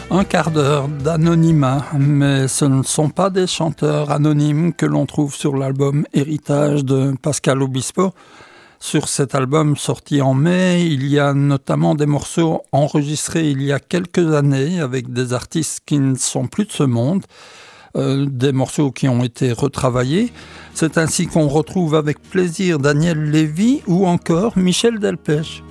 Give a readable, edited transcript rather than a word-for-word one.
Un quart d'heure d'anonymat, mais ce ne sont pas des chanteurs anonymes que l'on trouve sur l'album Héritage de Pascal Obispo. Sur cet album sorti en mai, il y a notamment des morceaux enregistrés il y a quelques années avec des artistes qui ne sont plus de ce monde, des morceaux qui ont été retravaillés. C'est ainsi qu'on retrouve avec plaisir Daniel Lévy ou encore Michel Delpech.